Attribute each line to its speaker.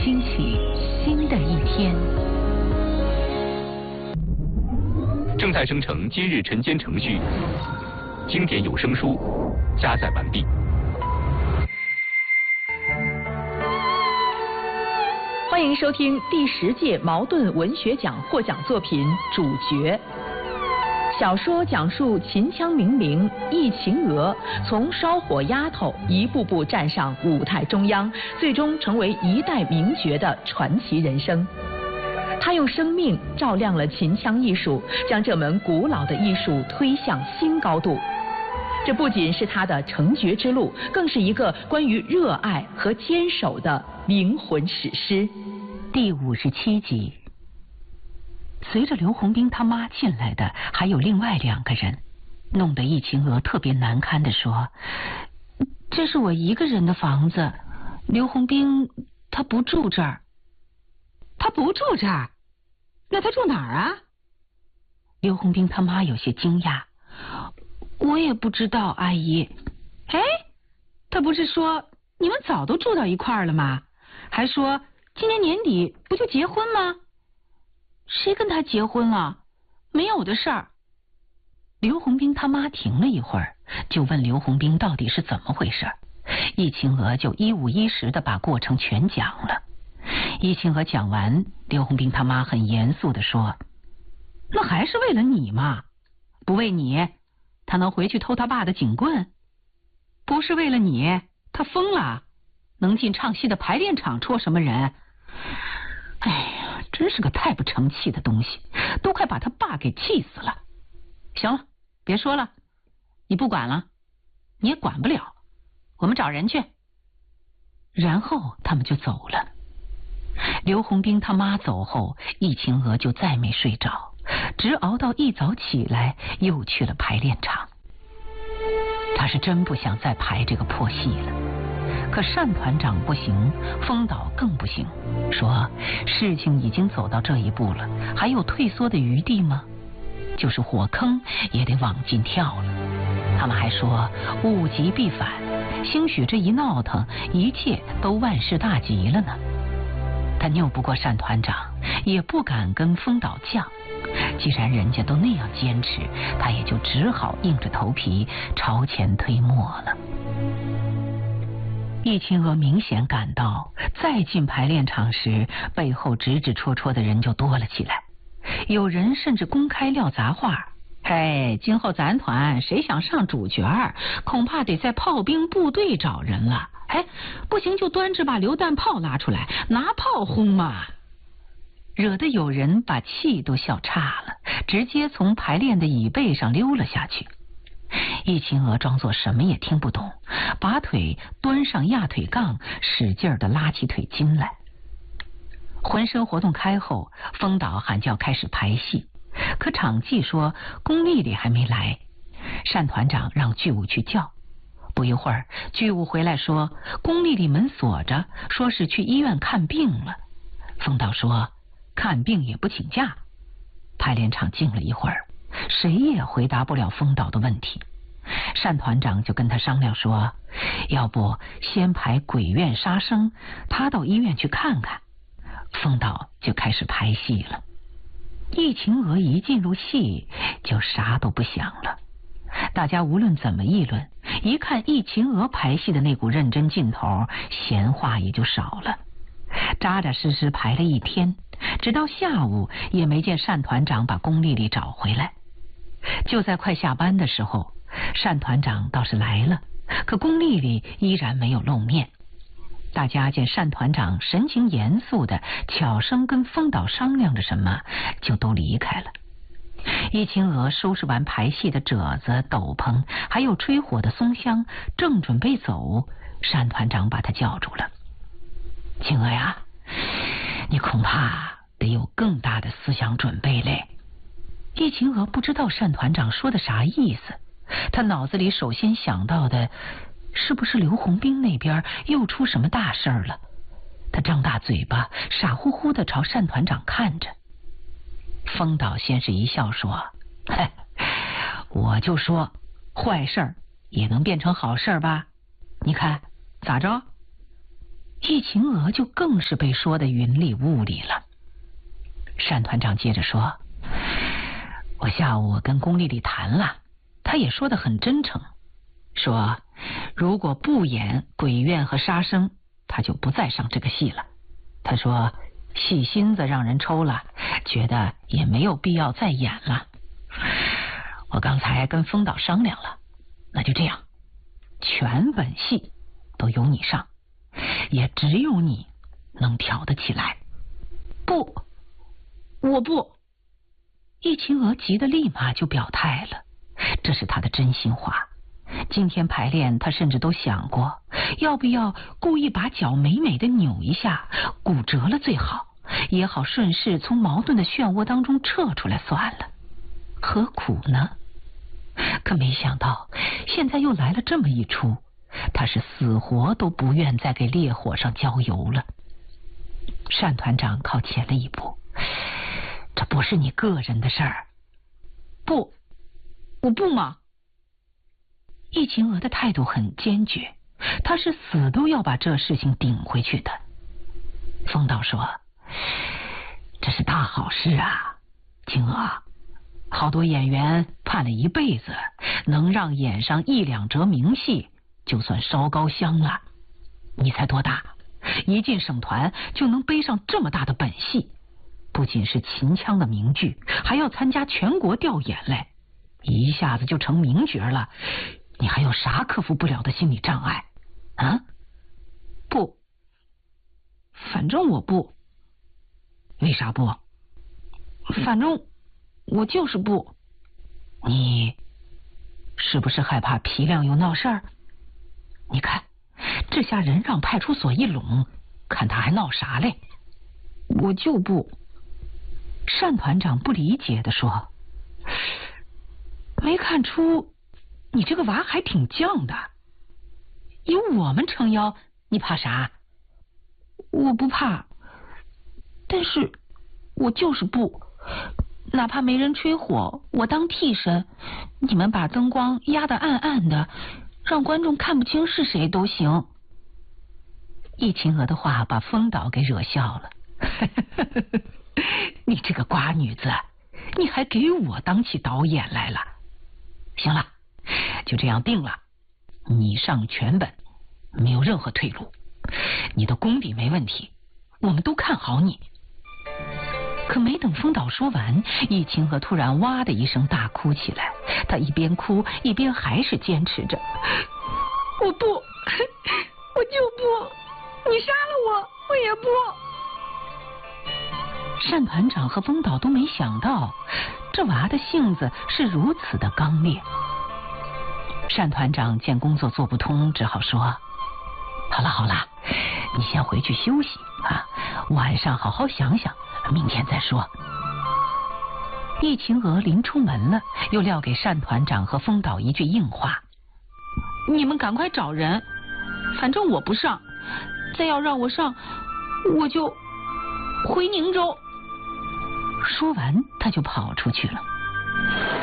Speaker 1: 欣喜新的一天。
Speaker 2: 正在生成今日晨间程序，经典有声书加载完毕。
Speaker 1: 欢迎收听第10届茅盾文学奖获奖作品《主角》。小说讲述秦腔名伶易秦娥从烧火丫头一步步站上舞台中央，最终成为一代名角的传奇人生。她用生命照亮了秦腔艺术，将这门古老的艺术推向新高度。这不仅是她的成角之路，更是一个关于热爱和坚守的灵魂史诗。
Speaker 3: 第57集。随着刘洪兵他妈进来的还有另外2个人，弄得易秦娥特别难堪地说：“这是我一个人的房子，刘洪兵他不住这儿。”“
Speaker 4: 他不住这儿？那他住哪儿啊？”
Speaker 3: 刘洪兵他妈有些惊讶：“我也不知道，阿姨。”“
Speaker 4: 哎，他不是说你们早都住到一块儿了吗？还说今年年底不就结婚吗？”“
Speaker 3: 谁跟他结婚了？没有的事儿。”刘洪兵他妈停了一会儿，就问刘洪兵到底是怎么回事。易秦娥就一五一十的把过程全讲了。易秦娥讲完，刘洪兵他妈很严肃的说：“
Speaker 4: 那还是为了你嘛，不为你，他能回去偷他爸的警棍？不是为了你，他疯了，能进唱戏的排练场戳什么人？哎呀，真是个太不成器的东西，都快把他爸给气死了。行了，别说了，你不管了，你也管不了，我们找人去。”
Speaker 3: 然后他们就走了。刘洪兵他妈走后，易秦娥就再没睡着，直熬到一早起来，又去了排练场。他是真不想再排这个破戏了。可单团长不行，风导更不行，说事情已经走到这一步了，还有退缩的余地吗？就是火坑也得往进跳了。他们还说物极必反，兴许这一闹腾，一切都万事大吉了呢。他拗不过单团长，也不敢跟风导犟。既然人家都那样坚持，他也就只好硬着头皮朝前推磨了。易秦娥明显感到，再进排练场时，背后指指戳戳的人就多了起来，有人甚至公开撂杂话：“
Speaker 4: 嘿，今后咱团谁想上主角儿，恐怕得在炮兵部队找人了。哎，不行就端着把榴弹炮拉出来，拿炮轰嘛！”
Speaker 3: 惹得有人把气都笑岔了，直接从排练的椅背上溜了下去。易秦娥装作什么也听不懂，把腿端上压腿杠，使劲的拉起腿筋来。浑身活动开后，风导喊叫开始排戏，可场记说龚丽丽还没来，单团长让剧务去叫。不一会儿，剧务回来说龚丽丽门锁着，说是去医院看病了。风导说看病也不请假。排练场静了一会儿，谁也回答不了风导的问题。单团长就跟他商量说，要不先排鬼院杀生，他到医院去看看。风导就开始排戏了。易秦娥一进入戏就啥都不想了。大家无论怎么议论，一看易秦娥排戏的那股认真劲头，闲话也就少了。扎扎实实排了一天，直到下午也没见单团长把龚丽丽找回来。就在快下班的时候，单团长倒是来了，可龚丽丽依然没有露面。大家见单团长神情严肃的悄声跟风导商量着什么，就都离开了。易秦娥收拾完排戏的褶子、斗篷，还有吹火的松香，正准备走，单团长把她叫住了：“秦娥呀，你恐怕得有更大的思想准备嘞。”易秦娥不知道单团长说的啥意思，他脑子里首先想到的是不是刘洪兵那边又出什么大事儿了。他张大嘴巴，傻乎乎的朝单团长看着。风导先是一笑说：“我就说坏事儿也能变成好事儿吧，你看咋着？” 易秦娥就更是被说得云里雾里了。单团长接着说，我下午跟龚丽丽谈了，她也说得很真诚，说如果不演鬼怨和杀生，她就不再上这个戏了。她说戏心子让人抽了，觉得也没有必要再演了。我刚才跟风导商量了，那就这样，全本戏都由你上，也只有你能挑得起来。
Speaker 4: 不，我不。
Speaker 3: 易秦娥急得立马就表态了，这是她的真心话。今天排练，她甚至都想过，要不要故意把脚美美的扭一下，骨折了最好，也好顺势从矛盾的漩涡当中撤出来算了，何苦呢？可没想到现在又来了这么一出，他是死活都不愿再给烈火上浇油了。单团长靠前了一步，这不是你个人的事儿。
Speaker 4: 不，我不嘛。
Speaker 3: 易秦娥的态度很坚决，他是死都要把这事情顶回去的。风导说，这是大好事啊，秦娥，好多演员盼了一辈子，能让演上1、2折名戏，就算烧高香了。你才多大，一进省团就能背上这么大的本戏，不仅是秦腔的名剧，还要参加全国调演嘞，一下子就成名角了，你还有啥克服不了的心理障碍啊？
Speaker 4: 不，反正我不。
Speaker 3: 为啥不？
Speaker 4: 反正我就是不。
Speaker 3: 你是不是害怕皮亮又闹事儿？你看这下人让派出所一拢，看他还闹啥嘞？
Speaker 4: 我就不。
Speaker 3: 单团长不理解地说，没看出你这个娃还挺犟的，有我们撑腰，你怕啥？
Speaker 4: 我不怕，但是我就是不。哪怕没人吹火，我当替身，你们把灯光压得暗暗的，让观众看不清是谁都行。
Speaker 3: 易秦娥的话把风导给惹笑了。你这个瓜女子，你还给我当起导演来了。行了，就这样定了，你上全本，没有任何退路。你的功底没问题，我们都看好你。可没等风导说完，易秦娥突然哇的一声大哭起来，她一边哭一边还是坚持着，
Speaker 4: 我不，我就不，你杀了我也不。
Speaker 3: 单团长和风导都没想到这娃的性子是如此的刚烈。单团长见工作做不通，只好说，好了好了，你先回去休息啊，晚上好好想想，明天再说。易秦娥临出门了，又撂给单团长和风导一句硬话，
Speaker 4: 你们赶快找人，反正我不上，再要让我上我就回宁州。
Speaker 3: 说完他就跑出去了。